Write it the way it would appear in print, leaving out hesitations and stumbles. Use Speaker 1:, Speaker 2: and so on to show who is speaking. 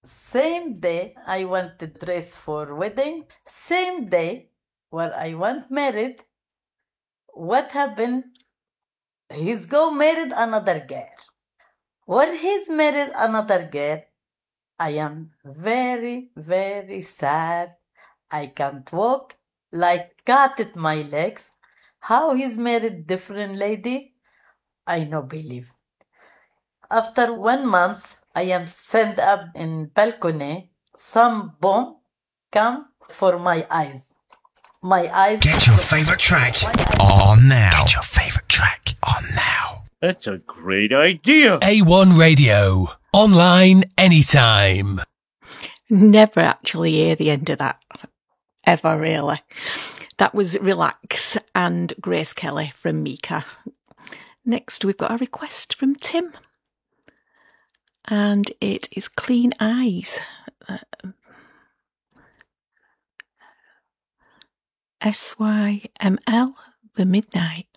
Speaker 1: Same day I want to dress for wedding. Same day where I want married. What happened? He's go married another girl. When he's married another girl, I am very, very sad. I can't walk, like cut at my legs. How he's married different lady, I no believe. After 1 month, I am sent up in balcony. Some bomb come for my eyes. My eyes.
Speaker 2: Get your favorite track on now. Get your favorite track on now.
Speaker 3: That's a great idea.
Speaker 2: A1 Radio. Online anytime.
Speaker 4: Never actually hear the end of that. Ever, really. That was Relax and Grace Kelly from Mika. Next, we've got a request from Tim. And it is Clean Eyes. SYML, The Midnight.